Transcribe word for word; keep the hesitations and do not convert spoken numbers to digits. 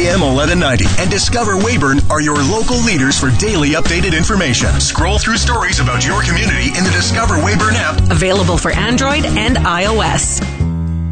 A M eleven ninety and Discover Weyburn are your local leaders for daily updated information. Scroll through stories about your community in the Discover Weyburn app. Available for Android and iOS.